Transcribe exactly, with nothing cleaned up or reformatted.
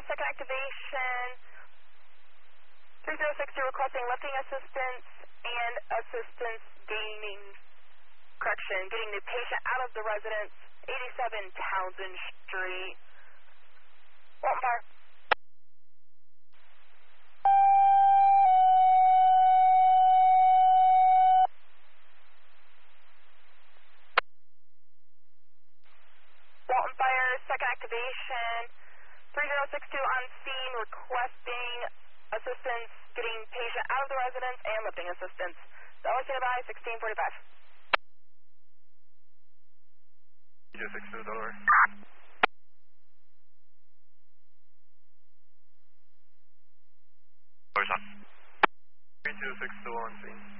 second activation. three zero six two requesting lifting assistance and assistance gaining, correction, getting the patient out of the residence, eighty-seven Townsend Street. Walton Fire. Walton Fire, second activation. three zero six two on scene requesting assistance getting patient out of the residence and lifting assistance. The O S by sixteen forty-five. three zero six two, Delaware. Where's on? three two six two on scene.